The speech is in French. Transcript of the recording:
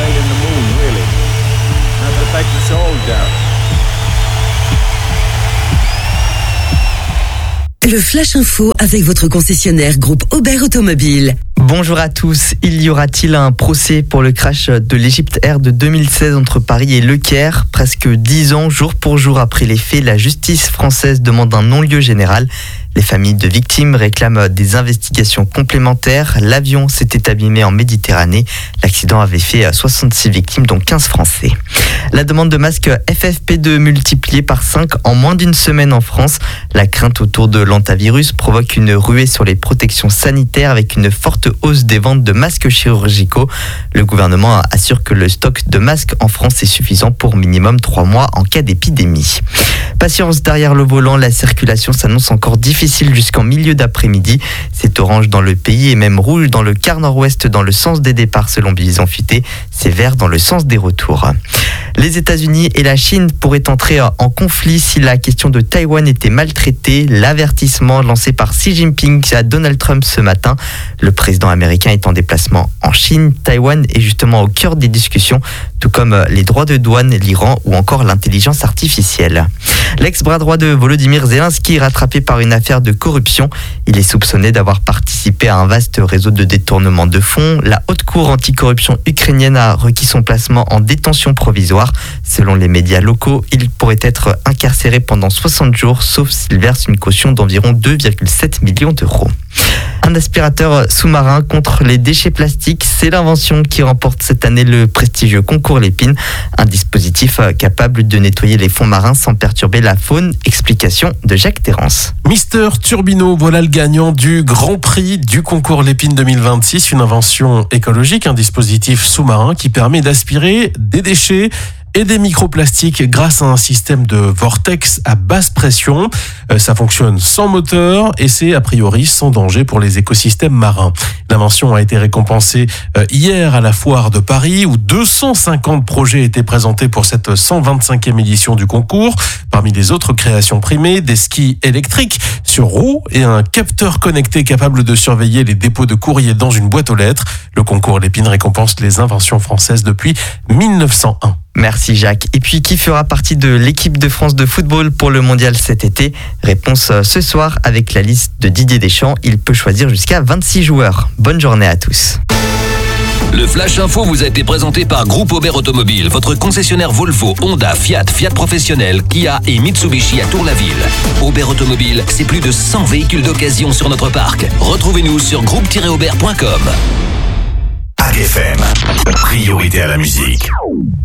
stayed in the moon, really. And to take the soul down. Le Flash Info avec votre concessionnaire groupe Aubert Automobile. Bonjour à tous. Y aura-t-il un procès pour le crash de l'Egypte Air de 2016 entre Paris et Le Caire ? Presque 10 ans, jour pour jour après les faits, la justice française demande un non-lieu général. Les familles de victimes réclament des investigations complémentaires. L'avion s'était abîmé en Méditerranée. L'accident avait fait 66 victimes, dont 15 Français. La demande de masques FFP2 multipliée par 5 en moins d'une semaine en France. La crainte autour de l'hantavirus provoque une ruée sur les protections sanitaires avec une forte hausse des ventes de masques chirurgicaux. Le gouvernement assure que le stock de masques en France est suffisant pour minimum 3 mois en cas d'épidémie. Patience derrière le volant, la circulation s'annonce encore difficile jusqu'en milieu d'après-midi. C'est orange dans le pays et même rouge dans le quart nord-ouest dans le sens des départs selon Bison Futé. C'est vert dans le sens des retours. Les États-Unis et la Chine pourraient entrer en conflit si la question de Taïwan était maltraitée. L'avertissement lancé par Xi Jinping à Donald Trump ce matin. Le président américain est en déplacement en Chine. Taïwan est justement au cœur des discussions, tout comme les droits de douane, l'Iran ou encore l'intelligence artificielle. L'ex-bras droit de Volodymyr Zelensky est rattrapé par une affaire de corruption. Il est soupçonné d'avoir participé à un vaste réseau de détournement de fonds. La haute cour anticorruption ukrainienne a requis son placement en détention provisoire. Selon les médias locaux, il pourrait être incarcéré pendant 60 jours, sauf s'il verse une caution d'environ 2,7 millions d'euros. Un aspirateur sous-marin contre les déchets plastiques, c'est l'invention qui remporte cette année le prestigieux concours Lépine. Un dispositif capable de nettoyer les fonds marins sans perturber la faune. Explication de Jacques Terrance. Mister Turbino, voilà le gagnant du Grand Prix du concours Lépine 2026. Une invention écologique, un dispositif sous-marin qui permet d'aspirer des déchets et des microplastiques grâce à un système de vortex à basse pression. Ça fonctionne sans moteur et c'est a priori sans danger pour les écosystèmes marins. L'invention a été récompensée hier à la foire de Paris où 250 projets étaient présentés pour cette 125e édition du concours. Parmi les autres créations primées, des skis électriques sur roues et un capteur connecté capable de surveiller les dépôts de courrier dans une boîte aux lettres. Le concours Lépine récompense les inventions françaises depuis 1901. Merci Jacques. Et puis, qui fera partie de l'équipe de France de football pour le mondial cet été ? Réponse ce soir avec la liste de Didier Deschamps. Il peut choisir jusqu'à 26 joueurs. Bonne journée à tous. Le Flash Info vous a été présenté par Groupe Aubert Automobile, votre concessionnaire Volvo, Honda, Fiat, Fiat Professionnel, Kia et Mitsubishi à Tour-la-Ville. Aubert Automobile, c'est plus de 100 véhicules d'occasion sur notre parc. Retrouvez-nous sur groupe-aubert.com. AGFM, priorité à la musique.